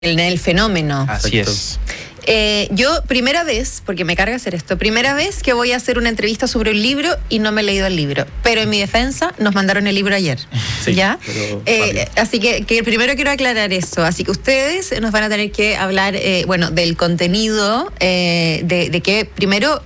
en el fenómeno. Así es. Yo, primera vez, porque me carga hacer esto, primera vez que voy a hacer una entrevista sobre un libro y no me he leído el libro. Pero en mi defensa, nos mandaron el libro ayer. Sí, ¿ya? Así que primero quiero aclarar eso. Así que ustedes nos van a tener que hablar, del contenido, de que primero...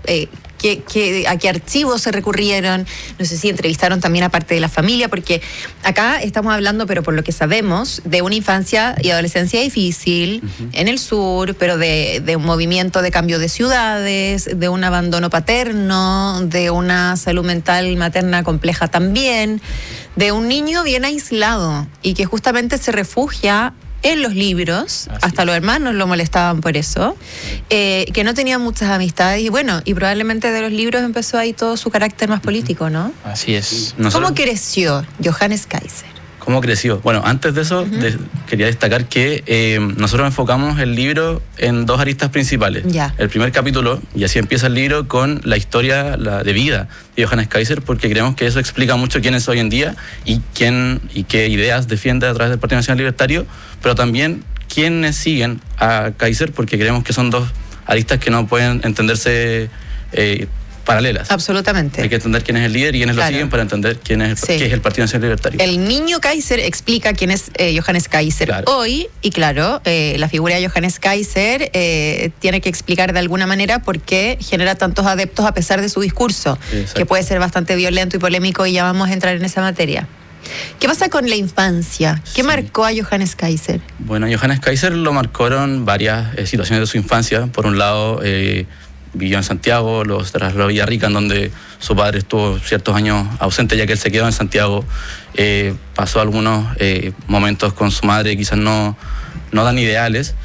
a qué archivos se recurrieron, no sé si entrevistaron también a parte de la familia, porque acá estamos hablando, pero por lo que sabemos, de una infancia y adolescencia difícil en el sur, pero de un movimiento de cambio de ciudades, de un abandono paterno, de una salud mental materna compleja también, de un niño bien aislado y que justamente se refugia en los libros, hasta los hermanos lo molestaban por eso, que no tenían muchas amistades y probablemente de los libros empezó ahí todo su carácter más político, ¿no? Así es. ¿Cómo creció Johannes Kaiser? ¿Cómo creció? Bueno, antes de eso quería destacar que nosotros enfocamos el libro en dos aristas principales. Ya. El primer capítulo, y así empieza el libro, con la historia de vida de Johannes Kaiser, porque creemos que eso explica mucho quién es hoy en día y qué ideas defiende a través del Partido Nacional Libertario, pero también quiénes siguen a Kaiser, porque creemos que son dos aristas que no pueden entenderse paralelas. Absolutamente. Hay que entender quién es el líder y quiénes lo siguen para entender qué es el Partido Nacional Libertario. El niño Kaiser explica quién es Johannes Kaiser hoy, y claro, la figura de Johannes Kaiser tiene que explicar de alguna manera por qué genera tantos adeptos a pesar de su discurso, que puede ser bastante violento y polémico, y ya vamos a entrar en esa materia. ¿Qué pasa con la infancia? ¿Qué marcó a Johannes Kaiser? Bueno, a Johannes Kaiser lo marcaron varias situaciones de su infancia. Por un lado, vivió en Santiago, luego se trasladó a Villarrica, en donde su padre estuvo ciertos años ausente, ya que él se quedó en Santiago. Pasó algunos momentos con su madre, quizás no tan ideales.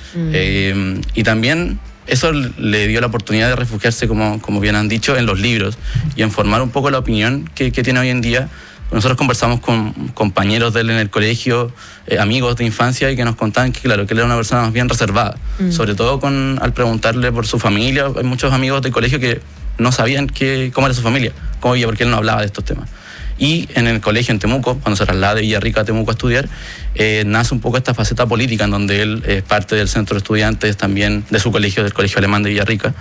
Y también eso le dio la oportunidad de refugiarse, como bien han dicho, en los libros y en formar un poco la opinión que tiene hoy en día. Nosotros conversamos con compañeros de él en el colegio, amigos de infancia, y que nos contaban que, claro, que él era una persona más bien reservada. Sobre todo al preguntarle por su familia. Hay muchos amigos del colegio que no sabían cómo era su familia, cómo vivía, porque él no hablaba de estos temas. Y en el colegio en Temuco, cuando se traslada de Villarrica a Temuco a estudiar, nace un poco esta faceta política, en donde él es parte del centro de estudiantes también de su colegio, del Colegio Alemán de Villarrica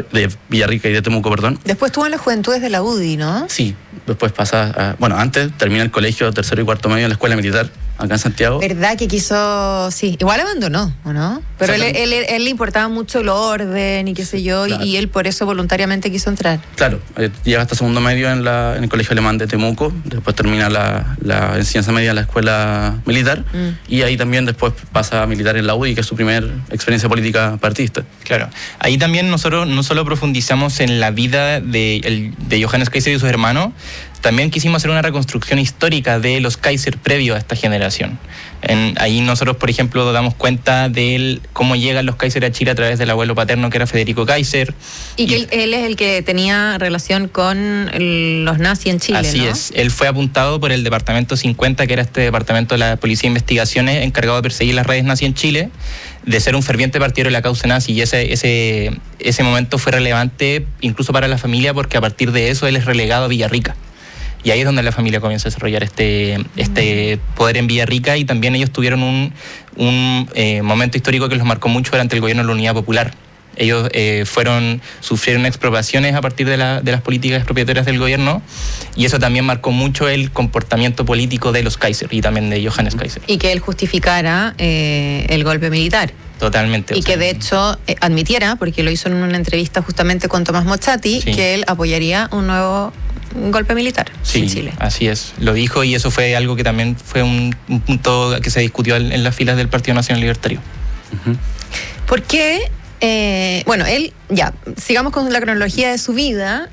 y de Temuco, perdón. Después tuvo en las Juventudes de la UDI, ¿no? Sí, después pasa antes termina el colegio tercero y cuarto medio en la escuela militar, acá en Santiago. ¿Verdad que quiso? Sí, igual abandonó, ¿o no? Pero él le importaba mucho el orden y qué sé yo, claro. y él por eso voluntariamente quiso entrar. Claro, llega hasta segundo medio en el Colegio Alemán de Temuco, después termina la enseñanza media en la escuela militar, y ahí también después pasa a militar en la UDI, que es su primera experiencia política partidista. Claro, ahí también nosotros no solo profundizamos en la vida de Johannes Kaiser y sus hermanos, también quisimos hacer una reconstrucción histórica de los Kaiser previo a esta generación. Ahí nosotros, por ejemplo, damos cuenta de cómo llegan los Kaiser a Chile a través del abuelo paterno, que era Federico Kaiser. Y que él es el que tenía relación con los nazis en Chile, Así ¿no? es. Él fue apuntado por el Departamento 50, que era este departamento de la Policía de Investigaciones encargado de perseguir las redes nazis en Chile, de ser un ferviente partidario de la causa nazi. Y ese momento fue relevante incluso para la familia, porque a partir de eso él es relegado a Villarrica. Y ahí es donde la familia comienza a desarrollar este poder en Villarrica, y también ellos tuvieron un momento histórico que los marcó mucho durante el gobierno de la Unidad Popular. Ellos sufrieron expropiaciones a partir de las políticas expropiatorias del gobierno, y eso también marcó mucho el comportamiento político de los Kaiser y también de Johannes Kaiser. Y que él justificara el golpe militar. Totalmente. Y que de hecho admitiera, porque lo hizo en una entrevista justamente con Tomás Mozzati, que él apoyaría un nuevo golpe militar en Chile. Así es, lo dijo, y eso fue algo que también fue un punto que se discutió en las filas del Partido Nacional Libertario. ¿Por qué? Él, sigamos con la cronología de su vida.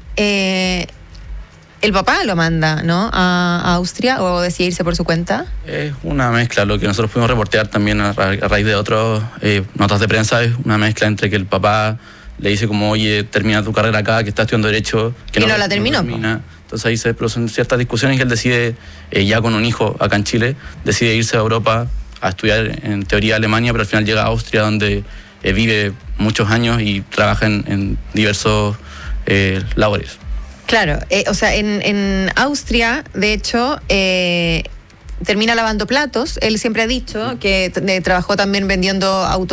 El papá lo manda, ¿no?, a Austria, o decide irse por su cuenta. Es una mezcla, lo que nosotros pudimos reportear también a raíz de otras notas de prensa, es una mezcla entre que el papá le dice como, oye, termina tu carrera acá, que está estudiando Derecho. Que no la terminó. Entonces ahí se producen ciertas discusiones, y él decide, ya con un hijo acá en Chile, decide irse a Europa a estudiar en teoría Alemania, pero al final llega a Austria, donde vive muchos años y trabaja en diversos labores. Claro, en Austria, de hecho, termina lavando platos. Él siempre ha dicho que trabajó también vendiendo